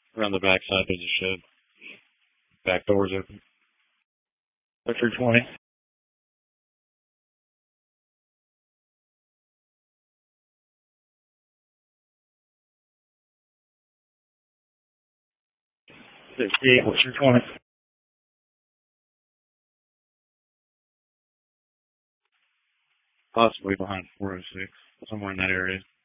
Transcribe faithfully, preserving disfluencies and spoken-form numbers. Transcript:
Around the back side of the shed. Back doors open. Vector twenty. sixty-eight, what's your twenty? Possibly behind four oh six, somewhere in that area.